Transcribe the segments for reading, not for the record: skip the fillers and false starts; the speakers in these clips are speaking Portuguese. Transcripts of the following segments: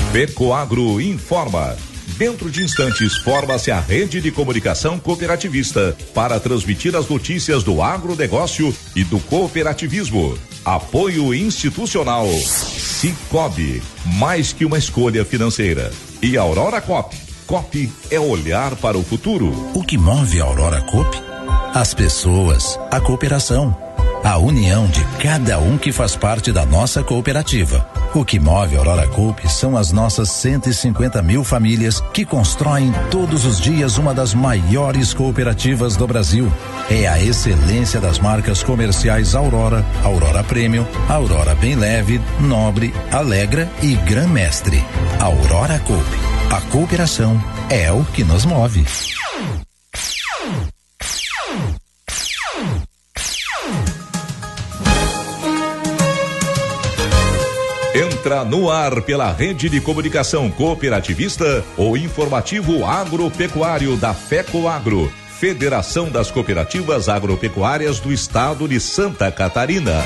Fecoagro informa. Dentro de instantes, forma-se a rede de comunicação cooperativista para transmitir as notícias do agronegócio e do cooperativismo. Apoio institucional. Cicobi, mais que uma escolha financeira. E Aurora Coop. Coop é olhar para o futuro. O que move a Aurora Coop? As pessoas, a cooperação, a união de cada um que faz parte da nossa cooperativa. O que move a Aurora Coop são as nossas 150 mil famílias que constroem todos os dias uma das maiores cooperativas do Brasil. É a excelência das marcas comerciais Aurora, Aurora Premium, Aurora Bem Leve, Nobre, Alegra e Gran Mestre. Aurora Coop. A cooperação é o que nos move. Entra no ar pela rede de comunicação cooperativista o informativo agropecuário da Fecoagro, Federação das Cooperativas Agropecuárias do Estado de Santa Catarina.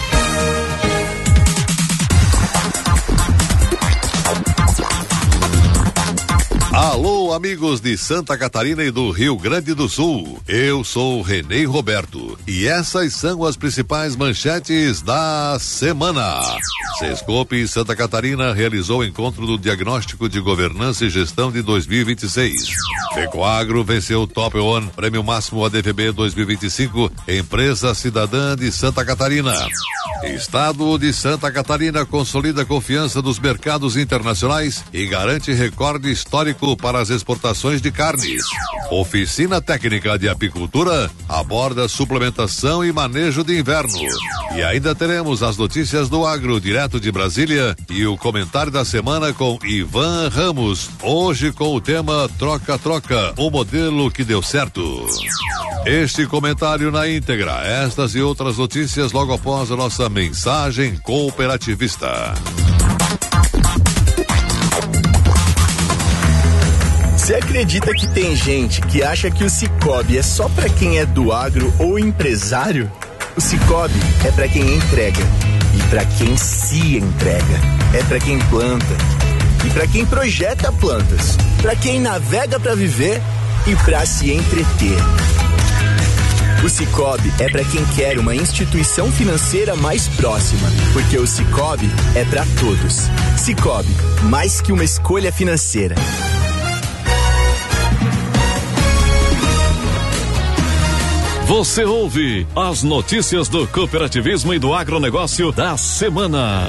Alô, amigos de Santa Catarina e do Rio Grande do Sul. Eu sou Renê Roberto e essas são as principais manchetes da semana. Sescope Santa Catarina realizou o encontro do Diagnóstico de Governança e Gestão de 2026. Fecoagro venceu o Top One, Prêmio Máximo ADVB 2025, Empresa Cidadã de Santa Catarina. Estado de Santa Catarina consolida a confiança dos mercados internacionais e garante recorde histórico para as exportações de carnes. Oficina Técnica de Apicultura aborda suplementação e manejo de inverno. E ainda teremos as notícias do agro direto de Brasília e o comentário da semana com Ivan Ramos, hoje com o tema Troca-Troca, o modelo que deu certo. Este comentário na íntegra, estas e outras notícias logo após a nossa mensagem cooperativista. Você acredita que tem gente que acha que o Cicobi é só pra quem é do agro ou empresário? O Cicobi é pra quem entrega e pra quem se entrega. É pra quem planta e pra quem projeta plantas, pra quem navega pra viver e pra se entreter. O Cicobi é pra quem quer uma instituição financeira mais próxima, porque o Cicobi é pra todos. Cicobi, mais que uma escolha financeira. Você ouve as notícias do cooperativismo e do agronegócio da semana.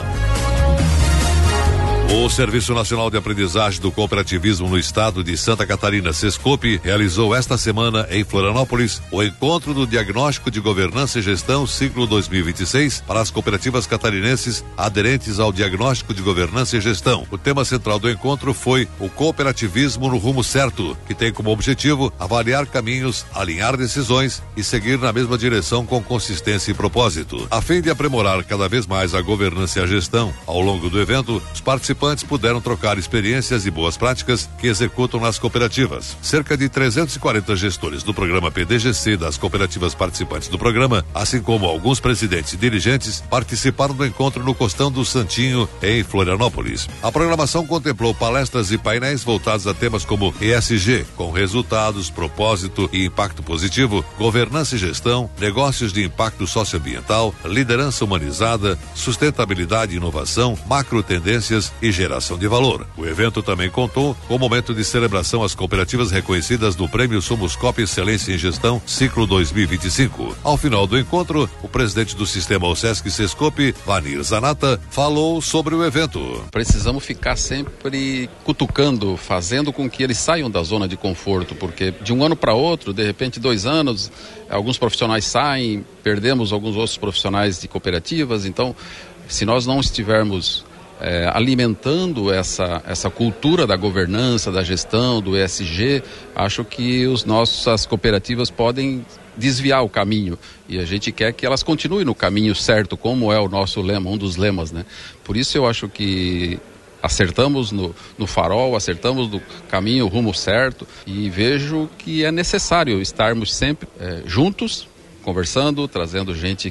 O Serviço Nacional de Aprendizagem do Cooperativismo no Estado de Santa Catarina, Sescope, realizou esta semana em Florianópolis o encontro do Diagnóstico de Governança e Gestão Ciclo 2026 para as cooperativas catarinenses aderentes ao Diagnóstico de Governança e Gestão. O tema central do encontro foi o cooperativismo no rumo certo, que tem como objetivo avaliar caminhos, alinhar decisões e seguir na mesma direção com consistência e propósito. A fim de aprimorar cada vez mais a governança e a gestão, ao longo do evento, os participantes puderam trocar experiências e boas práticas que executam nas cooperativas. Cerca de 340 gestores do programa PDGC das cooperativas participantes do programa, assim como alguns presidentes e dirigentes, participaram do encontro no Costão do Santinho, em Florianópolis. A programação contemplou palestras e painéis voltados a temas como ESG, com resultados, propósito e impacto positivo, governança e gestão, negócios de impacto socioambiental, liderança humanizada, sustentabilidade e inovação, macro tendências e geração de valor. O evento também contou com o momento de celebração às cooperativas reconhecidas do Prêmio Somoscope Excelência em Gestão Ciclo 2025. Ao final do encontro, o presidente do sistema OSESC Sescope, Vanir Zanata, falou sobre o evento. Precisamos ficar sempre cutucando, fazendo com que eles saiam da zona de conforto, porque de um ano para outro, de repente 2 anos, alguns profissionais saem, perdemos alguns outros profissionais de cooperativas. Então, se nós não estivermos alimentando essa cultura da governança, da gestão, do ESG, acho que as cooperativas podem desviar o caminho, e a gente quer que elas continuem no caminho certo, como é o nosso lema, um dos lemas, né? Por isso eu acho que acertamos no farol, acertamos no caminho, o rumo certo, e vejo que é necessário estarmos sempre juntos, conversando, trazendo gente que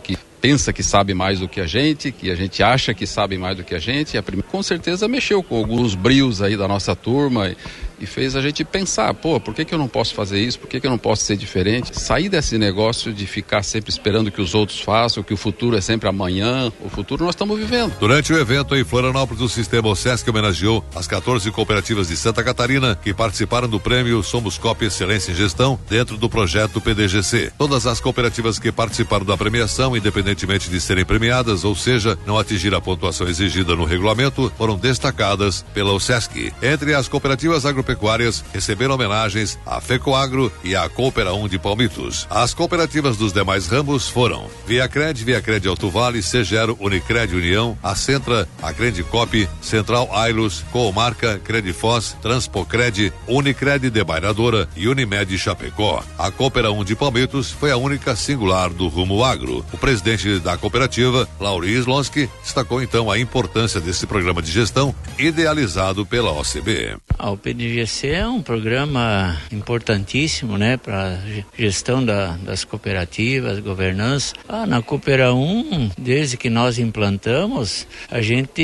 pensa que sabe mais do que a gente acha que sabe mais do que a gente. Com certeza mexeu com alguns brios aí da nossa turma e fez a gente pensar, por que eu não posso fazer isso? Por que eu não posso ser diferente? Sair desse negócio de ficar sempre esperando que os outros façam, que o futuro é sempre amanhã. O futuro nós estamos vivendo. Durante o evento em Florianópolis, o Sistema OSESC homenageou as 14 cooperativas de Santa Catarina que participaram do prêmio Somos Coop Excelência em Gestão dentro do projeto PDGC. Todas as cooperativas que participaram da premiação, independentemente de serem premiadas, ou seja, não atingir a pontuação exigida no regulamento, foram destacadas pela OSESC. Entre as cooperativas agropecuárias receberam homenagens a FECOAGRO e a Coopera 1 de Palmitos. As cooperativas dos demais ramos foram Viacred Alto Vale, Segero, Unicred União, Acentra, Acrendicop, Central Ailos, Comarca, Credifós, Transpocred, Unicred Debairadora e Unimed Chapecó. A Coopera 1 de Palmitos foi a única singular do rumo agro. O presidente da cooperativa, Lauri Slonski, destacou então a importância desse programa de gestão idealizado pela OCB. O PDGC é um programa importantíssimo, né, para gestão das cooperativas, governança. Na Coopera 1, desde que nós implantamos, a gente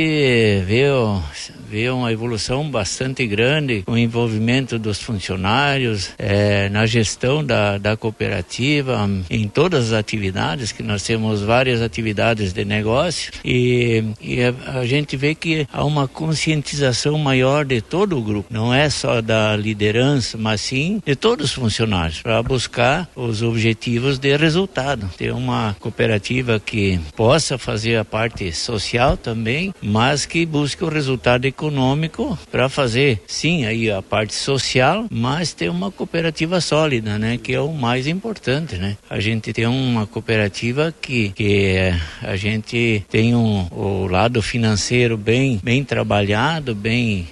vê uma evolução bastante grande, com o envolvimento dos funcionários, na gestão da cooperativa, em todas as atividades, que nós temos várias atividades de negócio, e a gente vê que há uma conscientização maior de todo o grupo, não é só da liderança, mas sim de todos os funcionários, para buscar os objetivos de resultado. Ter uma cooperativa que possa fazer a parte social também, mas que busque o resultado econômico para fazer, sim, aí a parte social, mas ter uma cooperativa sólida, né, que é o mais importante, né? A gente tem uma cooperativa que a gente tem o lado financeiro bem trabalhado, bem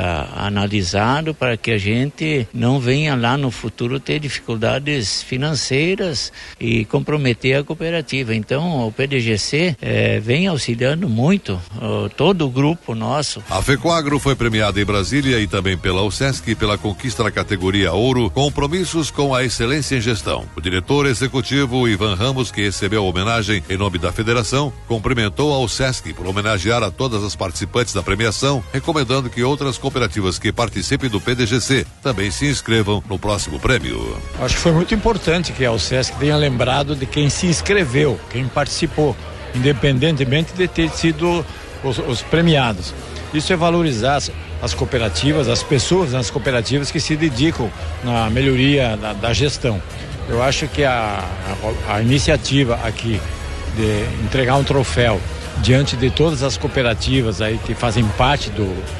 analisado, para que a gente não venha lá no futuro ter dificuldades financeiras e comprometer a cooperativa. Então o PDGC vem auxiliando muito todo o grupo nosso. A FECOAGRO foi premiada em Brasília e também pela OSESC pela conquista da categoria Ouro, compromissos com a excelência em gestão. O diretor executivo Ivan Ramos, que recebeu a homenagem em nome da federação, cumprimentou a OSESC por homenagear a todas as participantes da premiação, recomendando que outras cooperativas que participem do PDGC também se inscrevam no próximo prêmio. Acho que foi muito importante que a OSESC tenha lembrado de quem se inscreveu, quem participou, independentemente de ter sido os premiados. Isso é valorizar as cooperativas, as pessoas nas cooperativas que se dedicam na melhoria da gestão. Eu acho que a iniciativa aqui de entregar um troféu diante de todas as cooperativas aí que fazem parte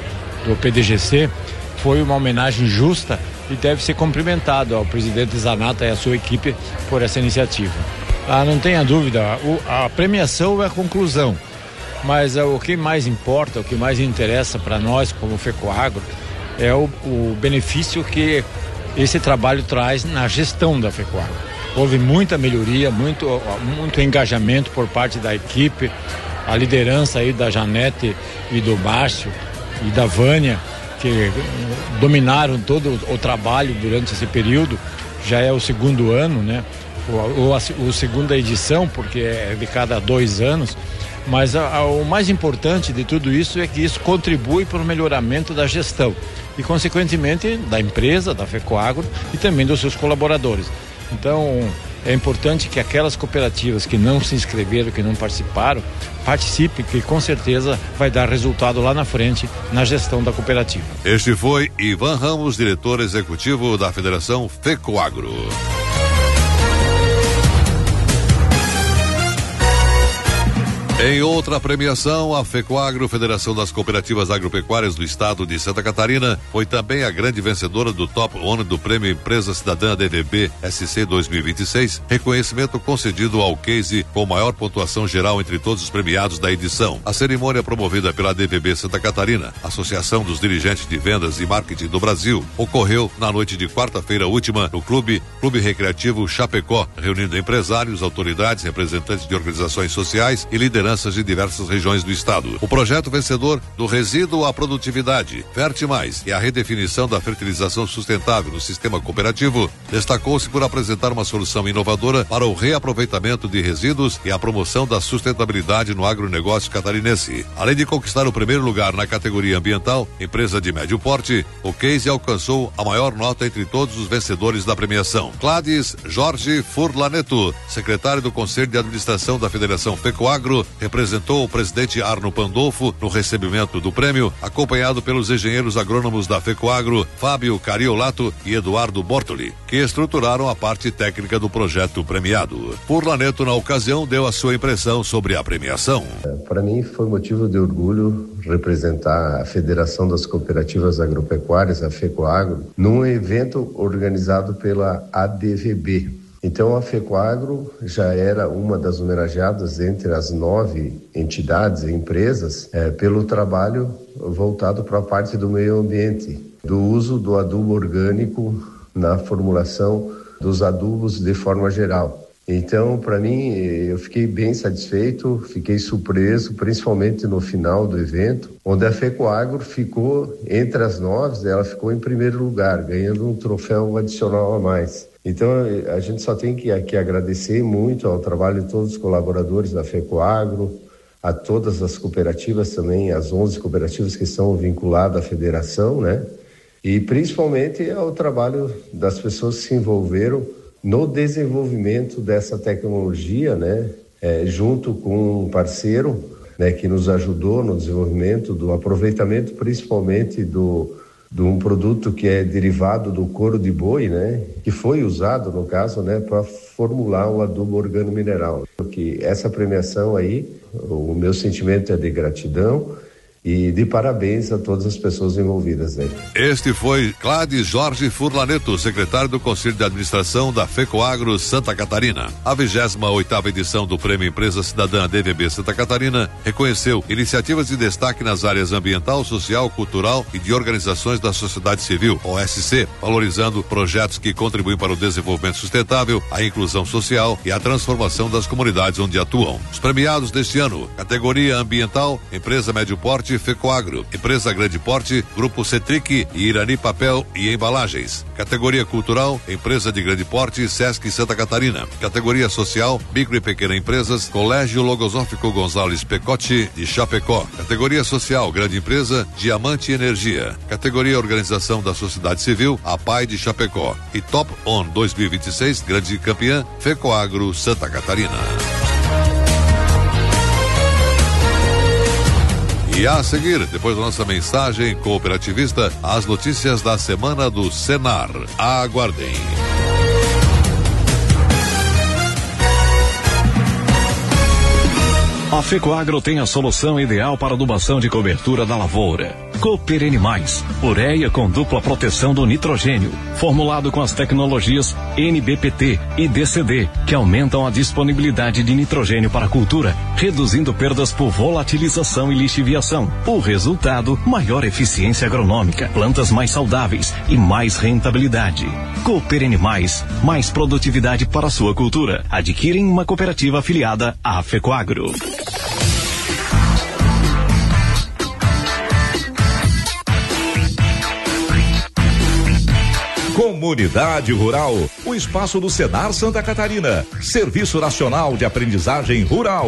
do PDGC foi uma homenagem justa e deve ser cumprimentado ao presidente Zanata e à sua equipe por essa iniciativa. Não tenha dúvida, a premiação é a conclusão, mas o que mais importa, o que mais interessa para nós como FECOAGRO é o benefício que esse trabalho traz na gestão da FECOAGRO. Houve muita melhoria, muito engajamento por parte da equipe, a liderança aí da Janete e do Márcio e da Vânia, que dominaram todo o trabalho durante esse período. Já é o segundo ano, né? Ou a segunda edição, porque é de cada 2 anos. Mas o mais importante de tudo isso é que isso contribui para o melhoramento da gestão e, consequentemente, da empresa, da FECOAGRO e também dos seus colaboradores. Então, é importante que aquelas cooperativas que não se inscreveram, que não participaram, participem, que com certeza vai dar resultado lá na frente na gestão da cooperativa. Este foi Ivan Ramos, diretor executivo da Federação FECOAGRO. Em outra premiação, a FECOAGRO, Federação das Cooperativas Agropecuárias do Estado de Santa Catarina, foi também a grande vencedora do Top 1 do Prêmio Empresa Cidadã DVB SC 2026, reconhecimento concedido ao case com maior pontuação geral entre todos os premiados da edição. A cerimônia promovida pela DVB Santa Catarina, Associação dos Dirigentes de Vendas e Marketing do Brasil, ocorreu na noite de quarta-feira última no Clube Recreativo Chapecó, reunindo empresários, autoridades, representantes de organizações sociais e lideranças lideranças de diversas regiões do estado. O projeto vencedor do resíduo à produtividade, Ferte Mais, e a redefinição da fertilização sustentável no sistema cooperativo, destacou-se por apresentar uma solução inovadora para o reaproveitamento de resíduos e a promoção da sustentabilidade no agronegócio catarinense. Além de conquistar o primeiro lugar na categoria ambiental, empresa de médio porte, o case alcançou a maior nota entre todos os vencedores da premiação. Cláudio Jorge Furlaneto, secretário do Conselho de Administração da Federação FECOAGRO, representou o presidente Arno Pandolfo no recebimento do prêmio, acompanhado pelos engenheiros agrônomos da FECOAGRO, Fábio Cariolato e Eduardo Bortoli, que estruturaram a parte técnica do projeto premiado. Furlaneto, na ocasião, deu a sua impressão sobre a premiação. Para mim foi motivo de orgulho representar a Federação das Cooperativas Agropecuárias, a FECOAGRO, num evento organizado pela ADVB. Então a FECOAGRO já era uma das homenageadas entre as 9 entidades e empresas pelo trabalho voltado para a parte do meio ambiente, do uso do adubo orgânico na formulação dos adubos de forma geral. Então, para mim, eu fiquei bem satisfeito, fiquei surpreso, principalmente no final do evento, onde a FECOAGRO ficou entre as 9, ela ficou em primeiro lugar, ganhando um troféu adicional a mais. Então, a gente só tem que agradecer muito ao trabalho de todos os colaboradores da FECOAGRO, a todas as cooperativas também, as 11 cooperativas que estão vinculadas à federação, né? E principalmente ao trabalho das pessoas que se envolveram no desenvolvimento dessa tecnologia, né? Junto com um parceiro, né, que nos ajudou no desenvolvimento do aproveitamento, principalmente de um produto que é derivado do couro de boi, né, que foi usado, no caso, né, para formular o adubo organomineral. Que essa premiação aí, o meu sentimento é de gratidão e de parabéns a todas as pessoas envolvidas, né? Este foi Cláudio Jorge Furlaneto, secretário do Conselho de Administração da FECOAGRO Santa Catarina. A 28ª edição do Prêmio Empresa Cidadã DVB Santa Catarina reconheceu iniciativas de destaque nas áreas ambiental, social, cultural e de organizações da sociedade civil, OSC, valorizando projetos que contribuem para o desenvolvimento sustentável, a inclusão social e a transformação das comunidades onde atuam. Os premiados deste ano: categoria ambiental, empresa médio porte, FECOAGRO, empresa grande porte, Grupo Cetric e Irani Papel e Embalagens. Categoria cultural, empresa de grande porte, Sesc Santa Catarina. Categoria social, micro e pequena empresas, Colégio Logosófico Gonzales Pecote de Chapecó. Categoria social, grande empresa, Diamante Energia. Categoria organização da sociedade civil, APAI de Chapecó. E Top On 2026, grande campeã, FECOAGRO Santa Catarina. E a seguir, depois da nossa mensagem cooperativista, as notícias da semana do Senar. Aguardem. A FECOAGRO tem a solução ideal para adubação de cobertura da lavoura. Cooper Animais, ureia com dupla proteção do nitrogênio, formulado com as tecnologias NBPT e DCD, que aumentam a disponibilidade de nitrogênio para a cultura, reduzindo perdas por volatilização e lixiviação. O resultado, maior eficiência agronômica, plantas mais saudáveis e mais rentabilidade. Cooper Animais, mais produtividade para a sua cultura. Adquire em uma cooperativa afiliada à FECOAGRO. Comunidade Rural, o espaço do Senar Santa Catarina, Serviço Nacional de Aprendizagem Rural.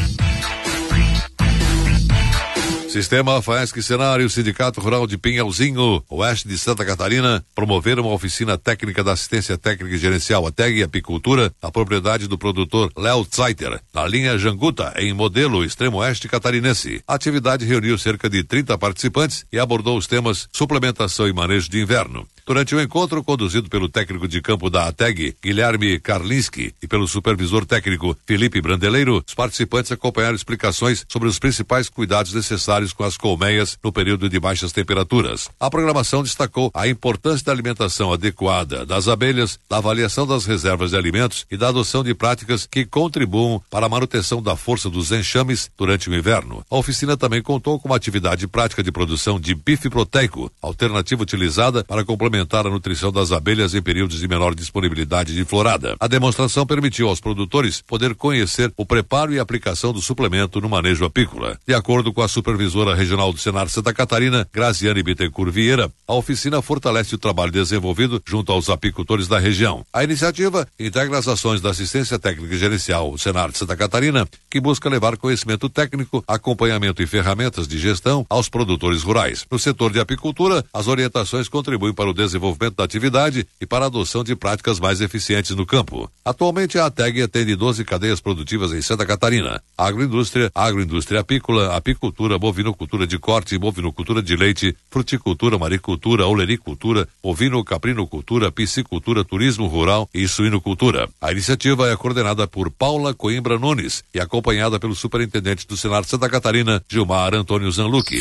Sistema FAESC Senar e o Sindicato Rural de Pinhalzinho, oeste de Santa Catarina, promoveram uma oficina técnica da assistência técnica e gerencial ATEG e apicultura, a propriedade do produtor Léo Zeiter, na linha Janguta, em Modelo, extremo oeste catarinense. A atividade reuniu cerca de 30 participantes e abordou os temas suplementação e manejo de inverno. Durante o encontro, conduzido pelo técnico de campo da ATEG, Guilherme Karlinski, e pelo supervisor técnico Felipe Brandeleiro, os participantes acompanharam explicações sobre os principais cuidados necessários com as colmeias no período de baixas temperaturas. A programação destacou a importância da alimentação adequada das abelhas, da avaliação das reservas de alimentos e da adoção de práticas que contribuam para a manutenção da força dos enxames durante o inverno. A oficina também contou com uma atividade prática de produção de bife proteico, alternativa utilizada para complementar aumentar a nutrição das abelhas em períodos de menor disponibilidade de florada. A demonstração permitiu aos produtores poder conhecer o preparo e aplicação do suplemento no manejo apícola. De acordo com a supervisora regional do Senar Santa Catarina, Graziane Bittencourt Vieira, a oficina fortalece o trabalho desenvolvido junto aos apicultores da região. A iniciativa integra as ações da assistência técnica e gerencial do Senar de Santa Catarina, que busca levar conhecimento técnico, acompanhamento e ferramentas de gestão aos produtores rurais. No setor de apicultura, as orientações contribuem para o desenvolvimento da atividade e para a adoção de práticas mais eficientes no campo. Atualmente, a ATEG atende 12 cadeias produtivas em Santa Catarina: agroindústria, agroindústria apícola, apicultura, bovinocultura de corte, bovinocultura de leite, fruticultura, maricultura, olericultura, ovino-caprinocultura, piscicultura, turismo rural e suinocultura. A iniciativa é coordenada por Paula Coimbra Nunes e acompanhada pelo superintendente do Senar Santa Catarina, Gilmar Antônio Zanlucchi.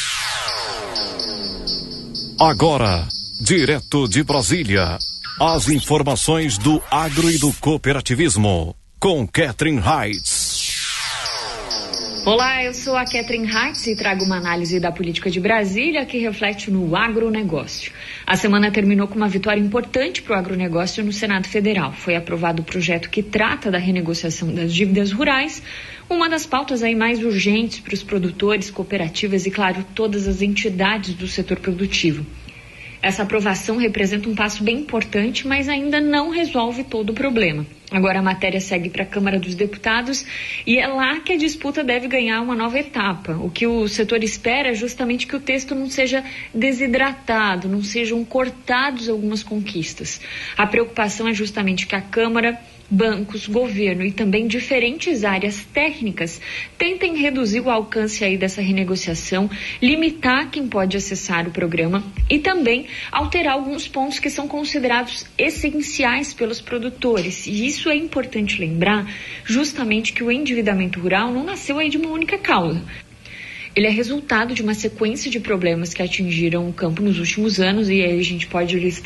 Agora, direto de Brasília, as informações do agro e do cooperativismo, com Catherine Heitz. Olá, eu sou a Catherine Heitz e trago uma análise da política de Brasília que reflete no agronegócio. A semana terminou com uma vitória importante para o agronegócio no Senado Federal. Foi aprovado o projeto que trata da renegociação das dívidas rurais, uma das pautas aí mais urgentes para os produtores, cooperativas e, claro, todas as entidades do setor produtivo. Essa aprovação representa um passo bem importante, mas ainda não resolve todo o problema. Agora a matéria segue para a Câmara dos Deputados e é lá que a disputa deve ganhar uma nova etapa. O que o setor espera é justamente que o texto não seja desidratado, não sejam cortados algumas conquistas. A preocupação é justamente que a Câmara, bancos, governo e também diferentes áreas técnicas tentem reduzir o alcance aí dessa renegociação, limitar quem pode acessar o programa e também alterar alguns pontos que são considerados essenciais pelos produtores. E isso é importante lembrar, justamente que o endividamento rural não nasceu aí de uma única causa. Ele é resultado de uma sequência de problemas que atingiram o campo nos últimos anos e aí a gente pode listar